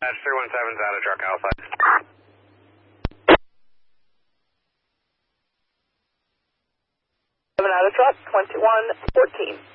That's 317's out of truck outside. 7 out of truck, 2114.